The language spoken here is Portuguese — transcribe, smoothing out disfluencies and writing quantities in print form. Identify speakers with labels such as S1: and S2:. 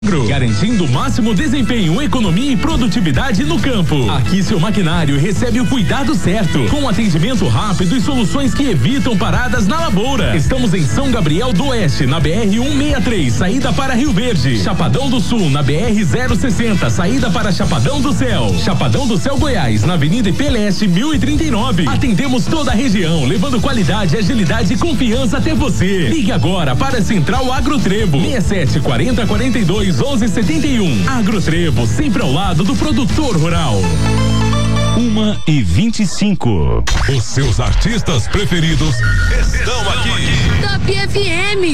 S1: Garantindo o máximo desempenho, economia e produtividade no campo. Aqui seu maquinário recebe o cuidado certo, com atendimento rápido e soluções que evitam paradas na lavoura. Estamos em São Gabriel do Oeste, na BR-163, saída para Rio Verde. Chapadão do Sul, na BR-060, saída para Chapadão do Céu. Chapadão do Céu, Goiás, na Avenida Ipeleste 1039. Atendemos toda a região, levando qualidade, agilidade e confiança até você. Ligue agora para a Central Agrotrevo 674042 1171. Agrotrevo, sempre ao lado do produtor rural.
S2: 1h25.
S3: Os seus artistas preferidos estão aqui.
S4: Top FM.